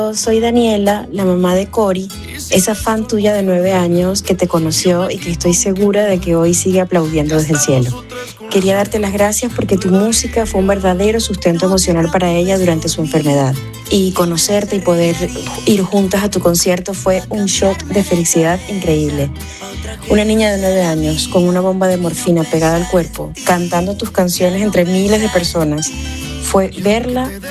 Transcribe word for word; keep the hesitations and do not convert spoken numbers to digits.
Soy Daniela, la mamá de Cori, esa fan tuya de nueve años que te conoció y que estoy segura de que hoy sigue aplaudiendo desde el cielo. Quería darte las gracias porque tu música fue un verdadero sustento emocional para ella durante su enfermedad. Y conocerte y poder ir juntas a tu concierto fue un shot de felicidad increíble. Una niña de nueve años con una bomba de morfina pegada al cuerpo, cantando tus canciones entre miles de personas, fue verla